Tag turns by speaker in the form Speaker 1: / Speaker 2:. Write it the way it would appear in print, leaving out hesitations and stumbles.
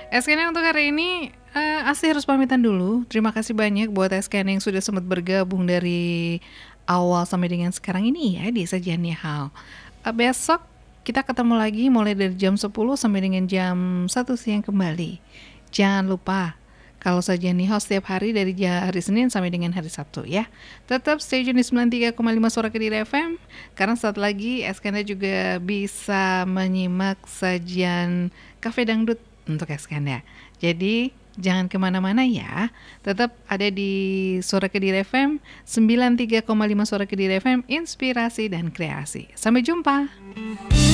Speaker 1: SKN untuk hari ini Asti harus pamitan dulu. Terima kasih banyak buat SKN yang sudah sempat bergabung dari awal sampai dengan sekarang ini ya di Sajiannya Hal. Besok kita ketemu lagi mulai dari jam 10 sampai dengan jam 1 siang kembali. Jangan lupa kalau Sajian Nihal setiap hari dari hari Senin sampai dengan hari Sabtu ya. Tetap stay tune di 93,5 Suara Kediri FM. Karena saat lagi SKN juga bisa menyimak sajian Cafe Dangdut untuk SKN. Jadi jangan kemana-mana ya. Tetap ada di Suara Kediri FM 93,5 Suara Kediri FM, inspirasi dan kreasi. Sampai jumpa.